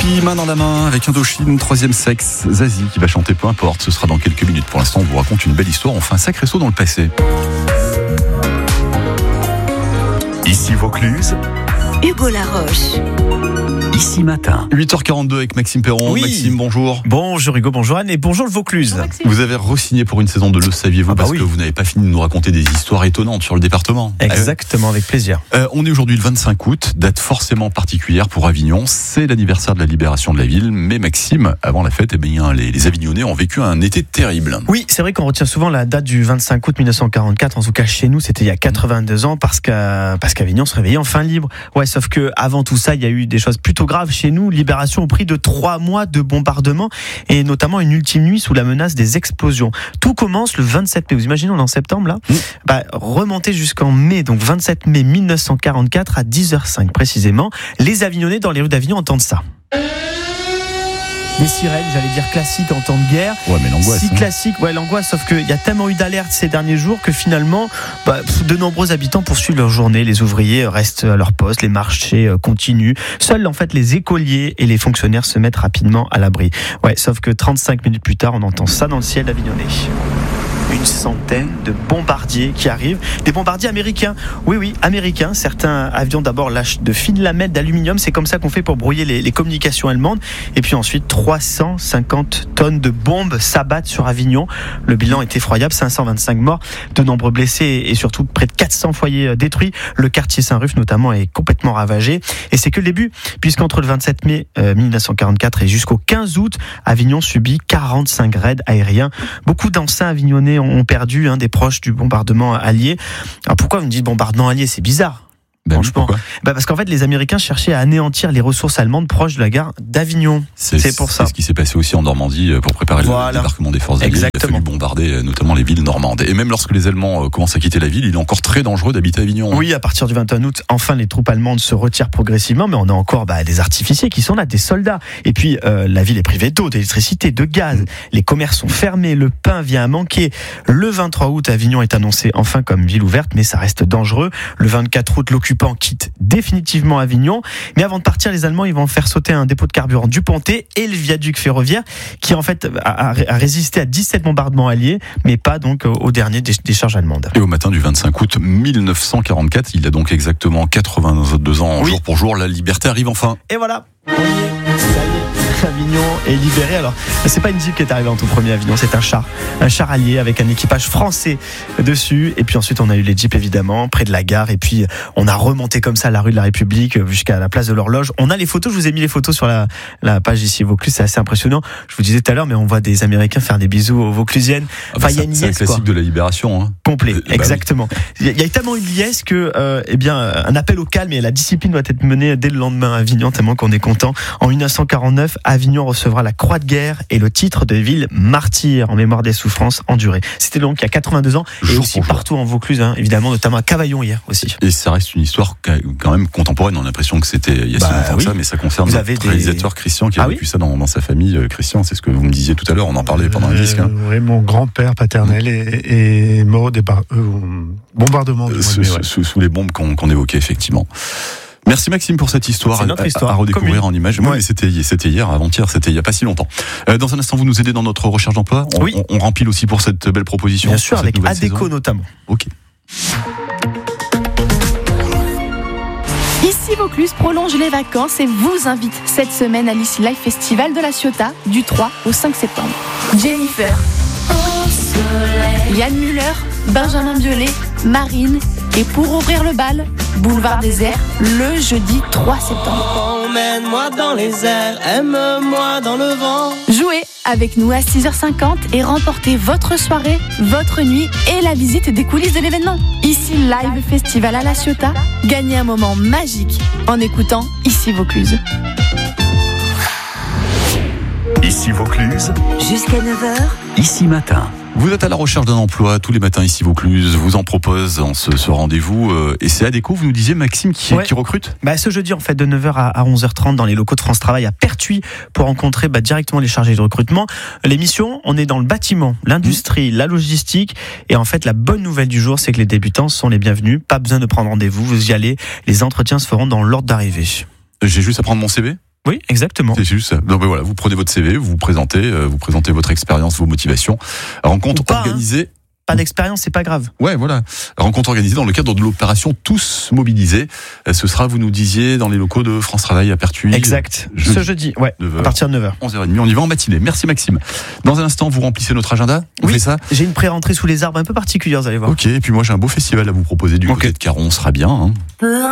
Tipeee, main dans la main, avec Indochine, troisième sexe, Zazie qui va chanter Peu importe. Ce sera dans quelques minutes. Pour l'instant, on vous raconte une belle histoire. On fait un sacré saut dans le passé. Ici Vaucluse, Hugo Laroche. Ici Matin. 8h42 avec Maxime Perron. Oui. Maxime, bonjour. Bonjour Hugo, bonjour Anne et bonjour le Vaucluse. Vous avez re-signé pour une saison de Le Saviez-vous parce oui. que vous n'avez pas fini de nous raconter des histoires étonnantes sur le département. Exactement, avec plaisir. On est aujourd'hui le 25 août, date forcément particulière pour Avignon. C'est l'anniversaire de la libération de la ville. Mais Maxime, avant la fête, les Avignonnais ont vécu un été terrible. Oui, c'est vrai qu'on retient souvent la date du 25 août 1944. En tout cas, chez nous, c'était il y a 82 ans parce qu'Avignon se réveillait enfin libre. Ouais, sauf que avant tout ça, il y a eu des choses plutôt graves chez nous. Libération au prix de 3 mois de bombardement et notamment une ultime nuit sous la menace des explosions. Tout commence le 27 mai. Vous imaginez, on est en septembre là. Remonter jusqu'en mai, donc 27 mai 1944 à 10h05 précisément. Les Avignonnais dans les rues d'Avignon entendent ça. Des sirènes, j'allais dire classiques en temps de guerre. Ouais, mais l'angoisse. Si classique, ouais, l'angoisse, sauf qu'il y a tellement eu d'alertes ces derniers jours que finalement, de nombreux habitants poursuivent leur journée. Les ouvriers restent à leur poste, les marchés continuent. Seuls, en fait, les écoliers et les fonctionnaires se mettent rapidement à l'abri. Ouais, sauf que 35 minutes plus tard, on entend ça dans le ciel avignonnais. Une centaine de bombardiers qui arrivent, des bombardiers américains. Oui, américains. Certains avions d'abord lâchent de fines lamelles d'aluminium, c'est comme ça qu'on fait pour brouiller les communications allemandes. Et puis ensuite, 350 tonnes de bombes s'abattent sur Avignon. Le bilan est effroyable, 525 morts, de nombreux blessés et surtout près de 400 foyers détruits. Le quartier Saint-Ruf notamment est complètement ravagé. Et c'est que le début, puisqu'entre le 27 mai 1944 et jusqu'au 15 août, Avignon subit 45 raids aériens. Beaucoup d'anciens avignonnais ont perdu des proches du bombardement allié. Alors pourquoi vous me dites bombardement allié ? C'est bizarre. Franchement, parce qu'en fait les Américains cherchaient à anéantir les ressources allemandes proches de la gare d'Avignon. C'est pour ça. C'est ce qui s'est passé aussi en Normandie pour préparer le débarquement des forces alliées. Exactement. Il a fallu bombarder notamment les villes normandes. Et même lorsque les Allemands commencent à quitter la ville, il est encore très dangereux d'habiter Avignon. Oui, à partir du 21 août, enfin les troupes allemandes se retirent progressivement, mais on a encore des artificiers qui sont là, des soldats. Et puis la ville est privée d'eau, d'électricité, de gaz. Les commerces sont fermés, le pain vient à manquer. Le 23 août, Avignon est annoncé enfin comme ville ouverte, mais ça reste dangereux. Le 24 août, l'occupant quitte définitivement Avignon. Mais avant de partir, les Allemands ils vont faire sauter un dépôt de carburant du Pontet et le viaduc ferroviaire qui en fait a résisté à 17 bombardements alliés, mais pas donc au dernier des charges allemandes. Et au matin du 25 août 1944, il a donc exactement 82 ans jour pour jour, la liberté arrive enfin. Et voilà, ça y est. Avignon est libéré. Alors, c'est pas une jeep qui est arrivée en tout premier à Avignon, c'est un char allié avec un équipage français dessus. Et puis ensuite, on a eu les jeeps évidemment près de la gare. Et puis, on a remonté comme ça la rue de la République jusqu'à la place de l'Horloge. On a les photos. Je vous ai mis les photos sur la page ici Vaucluse. C'est assez impressionnant. Je vous disais tout à l'heure, mais on voit des Américains faire des bisous aux Vauclusiennes. Il y a une liesse, c'est un classique de la libération. Complet, exactement. Oui. Il y a tellement une liesse que, un appel au calme et la discipline doit être menée dès le lendemain à Avignon, tellement qu'on est content. En 1949, Avignon recevra la Croix de guerre et le titre de ville martyre en mémoire des souffrances endurées. C'était donc il y a 82 ans et aussi partout en Vaucluse, évidemment, notamment à Cavaillon hier aussi. Et ça reste une histoire quand même contemporaine. On a l'impression que c'était il y a si longtemps que ça, mais ça concerne le réalisateur Christian qui a vécu ça dans sa famille. Christian, c'est ce que vous me disiez tout à l'heure, on en parlait pendant le disque. Oui, mon grand-père paternel est mort au bombardement sous les bombes qu'on évoquait effectivement. Merci Maxime pour cette histoire, c'est notre histoire à redécouvrir en images. Mais c'était hier, avant-hier, c'était il n'y a pas si longtemps. Dans un instant, vous nous aidez dans notre recherche d'emploi. On rempile aussi pour cette belle proposition. Bien sûr, avec Adéco notamment. Ok. Ici Vaucluse prolonge les vacances et vous invite cette semaine à l'Ici Live Festival de la Ciotat du 3 au 5 septembre. Jennifer, Yann Muller, Benjamin Biolay, Marine et pour ouvrir le bal, Boulevard des Airs, le jeudi 3 septembre. Emmène-moi dans les airs, aime-moi dans le vent. Jouez avec nous à 6h50 et remportez votre soirée, votre nuit et la visite des coulisses de l'événement. Ici Live Festival à la Ciotat, gagnez un moment magique en écoutant Ici Vaucluse. Ici Vaucluse, Jusqu'à 9h. Ici Matin. Vous êtes à la recherche d'un emploi tous les matins ici Vaucluse, vous en propose en ce rendez-vous et c'est Adéco, vous nous disiez Maxime qui recrute. Ce jeudi en fait de 9h à 11h30 dans les locaux de France Travail à Pertuis pour rencontrer directement les chargés de recrutement. L'émission, on est dans le bâtiment, l'industrie, la logistique et en fait la bonne nouvelle du jour c'est que les débutants sont les bienvenus, pas besoin de prendre rendez-vous, vous y allez, les entretiens se feront dans l'ordre d'arrivée. J'ai juste à prendre mon CV ? Oui, exactement. C'est juste ça. Donc voilà, vous prenez votre CV, vous présentez votre expérience, vos motivations. Rencontre organisée. Pas d'expérience, c'est pas grave. Ouais, voilà. Rencontre organisée dans le cadre de l'opération Tous Mobilisés. Ce sera, vous nous disiez, dans les locaux de France Travail à Pertuis. Exact. Ce jeudi, ouais. 9h. À partir de 9h. 11h30. On y va en matinée. Merci Maxime. Dans un instant, vous remplissez notre agenda. On fait ça. J'ai une pré-rentrée sous les arbres un peu particulière, vous allez voir. Ok. Et puis moi, j'ai un beau festival à vous proposer du côté de Caron. On sera bien.